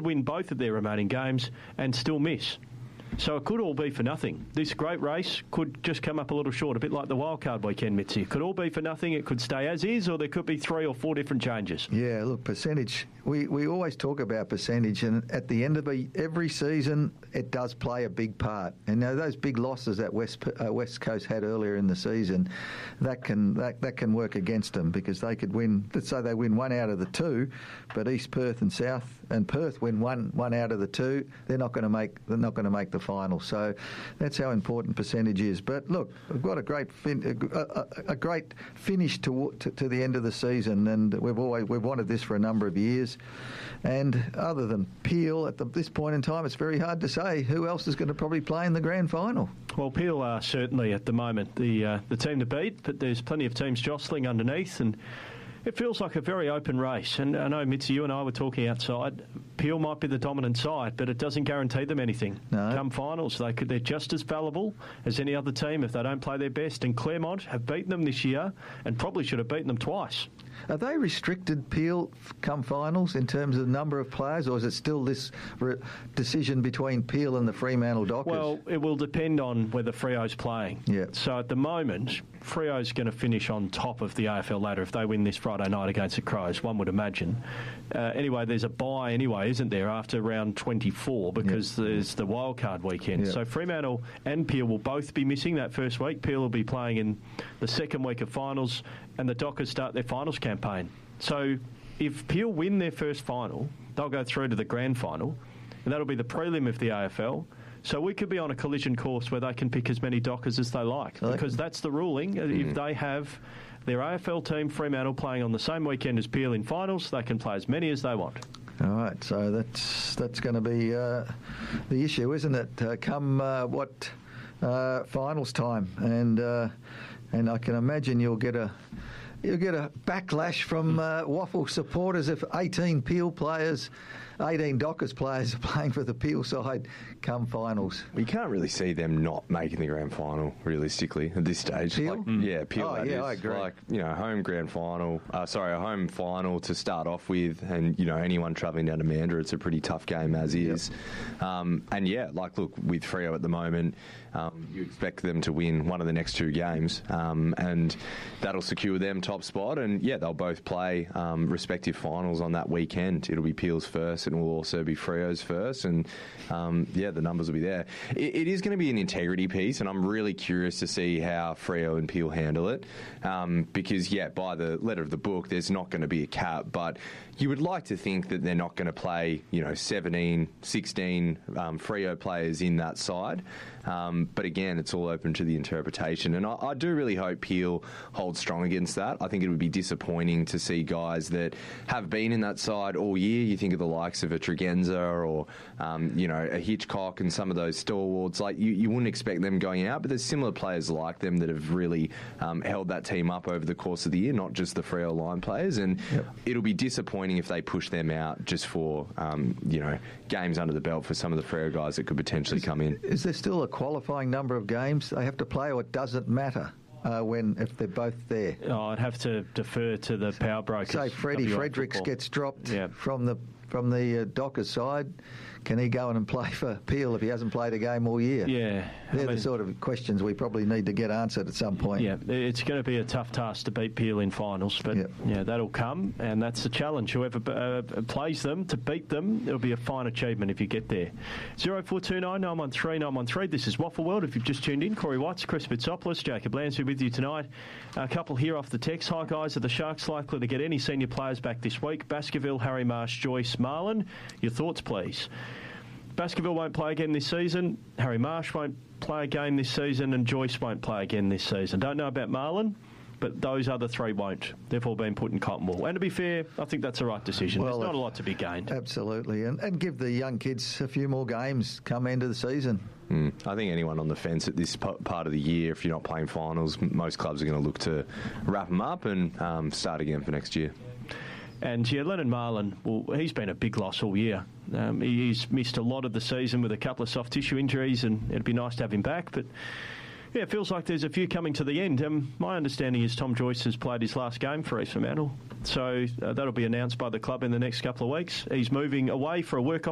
win both of their remaining games and still miss. So it could all be for nothing. This great race could just come up a little short, a bit like the wildcard weekend, Mitzi. It could all be for nothing. It could stay as is, or there could be 3 or 4 different changes. Yeah, look, percentage. We always talk about percentage, and at the end of every season, it does play a big part. And those big losses that West Coast had earlier in the season, that can work against them, because they could win. Let's say they win 1 out of the 2, but East Perth and South and Perth win one out of the 2. They're not going to make the final. So that's how important percentage is. But look, we've got a great finish to the end of the season, and we've wanted this for a number of years. And other than Peel at this point in time, it's very hard to say who else is going to probably play in the grand final. Well, Peel are certainly at the moment the team to beat, but there's plenty of teams jostling underneath, and it feels like a very open race. And I know, Mitzi, you and I were talking outside. Peel might be the dominant side, but it doesn't guarantee them anything. No. Come finals, they're just as fallible as any other team if they don't play their best. And Claremont have beaten them this year and probably should have beaten them twice. Are they restricted, Peel, come finals in terms of number of players, or is it still this decision between Peel and the Fremantle Dockers? Well, it will depend on whether Freo's playing. Yeah. So at the moment, Freo's going to finish on top of the AFL ladder if they win this Friday night against the Crows, one would imagine. Anyway, there's a bye anyway, isn't there, after round 24, because there's the wildcard weekend. So Fremantle and Peel will both be missing that first week. Peel will be playing in the second week of finals, and the Dockers start their finals campaign. So if Peel win their first final, they'll go through to the grand final, and that'll be the prelim of the AFL. So we could be on a collision course where they can pick as many Dockers as they like, because that's the ruling. If they have their AFL team, Fremantle, playing on the same weekend as Peel in finals, they can play as many as they want. All right, so that's going to be the issue, isn't it? Come finals time, and I can imagine you'll get a backlash from Waffle supporters if 18 Peel players, 18 Dockers players are playing for the Peel side come finals. You can't really see them not making the grand final, realistically, at this stage. Peel? Peel. I agree. Like, home grand final, a home final to start off with, and, anyone travelling down to Mandurah, it's a pretty tough game as is. Look, with Freo at the moment, you expect them to win one of the next 2 games, and that'll secure them top spot, and they'll both play respective finals on that weekend. It'll be Peel's first, and it will also be Freo's first, and the numbers will be there. It is going to be an integrity piece, and I'm really curious to see how Freo and Peel handle it, because by the letter of the book, there's not going to be a cap, but you would like to think that they're not going to play 17, 16 Freo players in that side, but again, it's all open to the interpretation, and I do really hope Peel holds strong against that. I think it would be disappointing to see guys that have been in that side all year. You think of the likes of a Tregenza or a Hitchcock and some of those stalwarts. Like you wouldn't expect them going out, but there's similar players like them that have really held that team up over the course of the year, not just the Freo line players. And it'll be disappointing if they push them out just for games under the belt for some of the Freo guys that could potentially come in. Is there still a qualifying number of games they have to play, or it doesn't matter? If they're both there? I'd have to defer to the power brokers. Say Freddie Fredericks gets dropped from the Dockers side. Can he go in and play for Peel if he hasn't played a game all year? Yeah. They're the sort of questions we probably need to get answered at some point. Yeah, it's going to be a tough task to beat Peel in finals, but that'll come, and that's the challenge. Whoever plays them, to beat them, it'll be a fine achievement if you get there. 0429 913 913. This is Waffle World. If you've just tuned in, Corey Watts, Chris Bitsopoulos, Jacob Lansbury with you tonight. A couple here off the text. Hi guys, are the Sharks likely to get any senior players back this week? Baskerville, Harry Marsh, Joyce, Marlon. Your thoughts, please. Baskerville won't play again this season. Harry Marsh won't play a game this season, and Joyce won't play again this season. Don't know about Marlon, but those other 3 won't. They've all been put in cotton wool. And to be fair, I think that's the right decision. There's not a lot to be gained. Absolutely. And give the young kids a few more games come end of the season. I think anyone on the fence at this part of the year, if you're not playing finals, most clubs are going to look to wrap them up and start again for next year. And Lennon Marlon, well, he's been a big loss all year. He's missed a lot of the season with a couple of soft tissue injuries, and it'd be nice to have him back. But it feels like there's a few coming to the end. My understanding is Tom Joyce has played his last game for East Fremantle, so that'll be announced by the club in the next couple of weeks. He's moving away for a work